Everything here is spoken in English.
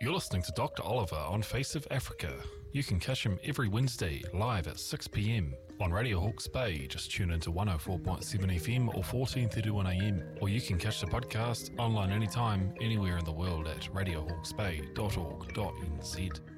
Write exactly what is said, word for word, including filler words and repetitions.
You're listening to Doctor Oliver on Face of Africa. You can catch him every Wednesday live at six p.m. on Radio Hawke's Bay. Just tune into one oh four point seven F M or fourteen thirty-one A M. Or you can catch the podcast online anytime, anywhere in the world at radio hawkes bay dot org dot n z.